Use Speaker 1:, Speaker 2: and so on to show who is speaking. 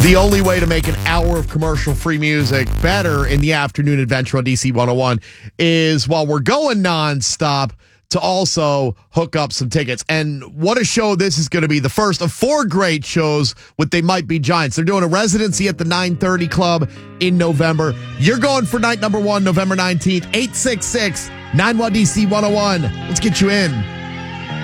Speaker 1: The only way to make an hour of commercial-free music better in the afternoon adventure on DC 101 is while we're going nonstop to also hook up some tickets. And what a show this is going to be. The first of 4 great shows with They Might Be Giants. They're doing a residency at the 930 Club in November. You're going for night number 1, November 19th, 866-91DC-101. Let's get you in.